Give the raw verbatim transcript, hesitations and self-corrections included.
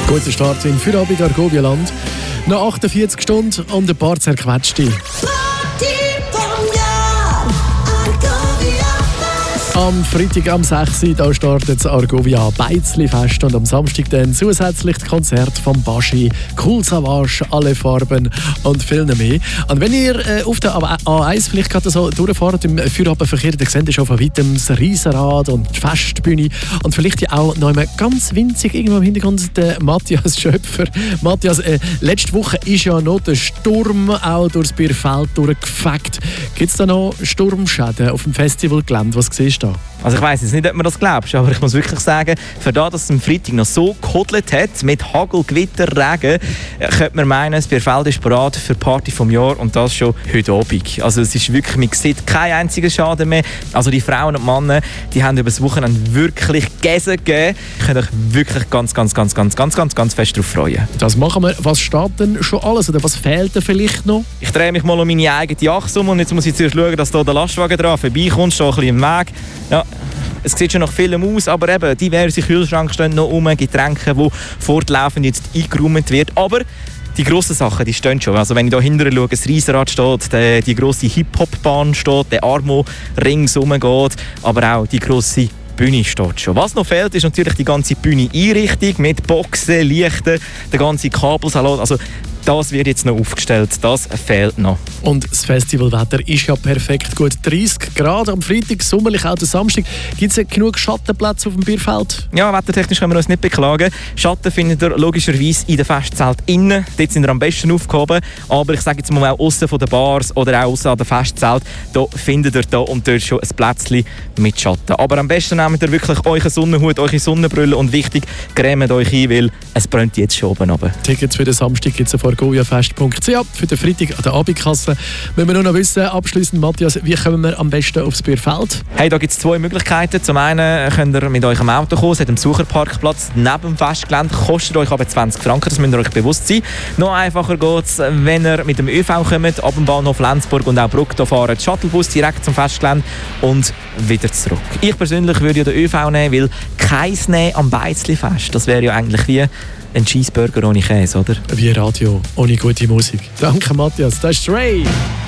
Guter Start in Feierabend Argovia-Land. Noch achtundvierzig Stunden und ein paar zerquetschte. Am Freitag am sechs Uhr da startet das Argovia Beizli-Fest und am Samstag dann zusätzlich das Konzert vom Baschi, Cool Savage, alle Farben und viel mehr. Und wenn ihr äh, auf der A eins vielleicht gerade so durchfahrt im Feierabendverkehr, dann seht ihr schon von weitem das Riesenrad und die Festbühne und vielleicht ja auch noch einmal ganz winzig irgendwo im Hintergrund der Matthias Schöpfer. Matthias, äh, letzte Woche ist ja noch der Sturm auch durchs Bierfeld durchgefegt. Gibt es da noch Sturmschäden auf dem Festivalgelände? Was siehst du da? Also ich weiss jetzt nicht, ob man das glaubst, aber ich muss wirklich sagen, für das, dass es am Freitag noch so gehudelt hat, mit Hagel, Gewitter, Regen, könnte man meinen, das Bierfeld ist bereit für die Party vom Jahr und das schon heute Abend. Also es ist wirklich, man sieht keinen einzigen Schaden mehr. Also die Frauen und Männer, die haben über das Wochenende wirklich Gäse gegeben. Ich kann euch wirklich ganz, ganz, ganz, ganz, ganz, ganz, ganz fest darauf freuen. Das machen wir. Was steht denn schon alles oder was fehlt denn vielleicht noch? Ich drehe mich mal um meine eigene Achse um und jetzt muss ich zuerst schauen, dass hier der Lastwagen dran vorbeikommt, steht ein bisschen im Weg. Ja. Es sieht schon nach vielem aus, aber eben diverse Kühlschränke stehen noch rum, Getränke, die fortlaufend jetzt eingeräumt wird. Aber die grossen Sachen, die stehen schon. Also wenn ich hier hinten schaue, das Riesenrad steht, die, die grosse Hip-Hop-Bahn steht, der Armo ringsum geht, aber auch die grosse Bühne steht schon. Was noch fehlt, ist natürlich die ganze Bühne-Einrichtung mit Boxen, Lichten, der ganze Kabelsalat. Also das wird jetzt noch aufgestellt, das fehlt noch. Und das Festivalwetter ist ja perfekt. Gut dreißig Grad am Freitag, sommerlich auch am Samstag. Gibt es genug Schattenplätze auf dem Bierfeld? Ja, wettertechnisch können wir uns nicht beklagen. Schatten findet ihr logischerweise in den Festzelten innen. Dort sind wir am besten aufgehoben. Aber ich sage jetzt mal auch aussen von den Bars oder auch aussen an den Festzelten, da findet ihr da und dort schon ein Plätzchen mit Schatten. Aber am besten nehmt ihr wirklich euren Sonnenhut, eure Sonnenbrille und wichtig, cremt euch ein, weil es brennt jetzt schon oben runter. Tickets für den Samstag gibt es auf argoviafest punkt c h. Für den Freitag an der Abendkasse müssen wir nur noch wissen, abschliessend Matthias, wie kommen wir am besten aufs Bierfeld? Hey, da gibt es zwei Möglichkeiten. Zum einen könnt ihr mit eurem Auto kommen, es hat einen Besucherparkplatz neben dem Festgelände, kostet euch aber zwanzig Franken, das müsst ihr euch bewusst sein. Noch einfacher geht es, wenn ihr mit dem ÖV kommt, ab dem Bahnhof Lenzburg und auch Bruck, da fahren Shuttlebus direkt zum Festgelände und wieder zurück. Ich persönlich würde ja den ÖV nehmen, weil keins nehmen am Beizli-Fest, das wäre ja eigentlich wie ein Cheeseburger ohne Käse, oder? Wie Radio ohne gute Musik. Danke Matthias, das ist Ray.